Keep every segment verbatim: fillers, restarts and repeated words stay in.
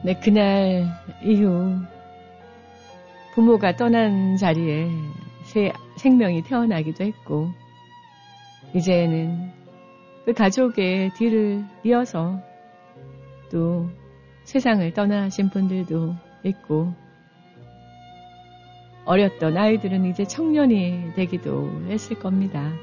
네, 그날 이후 부모가 떠난 자리에 새 생명이 태어나기도 했고, 이제는 그 가족의 뒤를 이어서 또 세상을 떠나신 분들도 있고, 어렸던 아이들은 이제 청년이 되기도 했을 겁니다.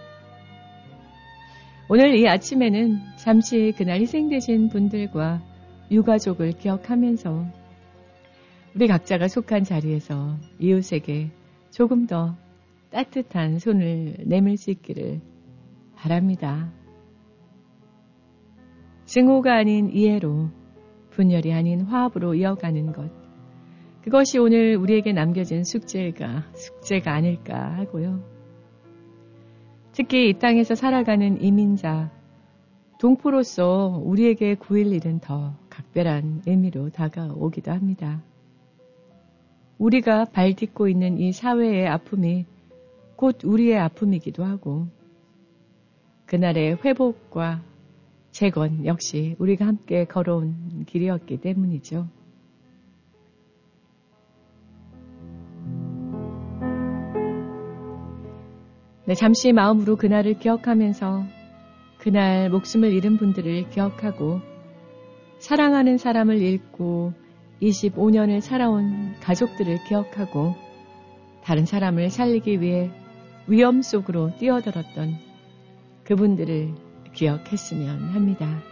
오늘 이 아침에는 잠시 그날 희생되신 분들과 유가족을 기억하면서 우리 각자가 속한 자리에서 이웃에게 조금 더 따뜻한 손을 내밀 수 있기를 바랍니다. 증오가 아닌 이해로, 분열이 아닌 화합으로 이어가는 것, 그것이 오늘 우리에게 남겨진 숙제가, 숙제가 아닐까 하고요. 특히 이 땅에서 살아가는 이민자, 동포로서 우리에게 구일 일은 더 각별한 의미로 다가오기도 합니다. 우리가 발딛고 있는 이 사회의 아픔이 곧 우리의 아픔이기도 하고, 그날의 회복과 재건 역시 우리가 함께 걸어온 길이었기 때문이죠. 네, 잠시 마음으로 그날을 기억하면서 그날 목숨을 잃은 분들을 기억하고, 사랑하는 사람을 잃고 이십오 년을 살아온 가족들을 기억하고, 다른 사람을 살리기 위해 위험 속으로 뛰어들었던 그분들을 기억했으면 합니다.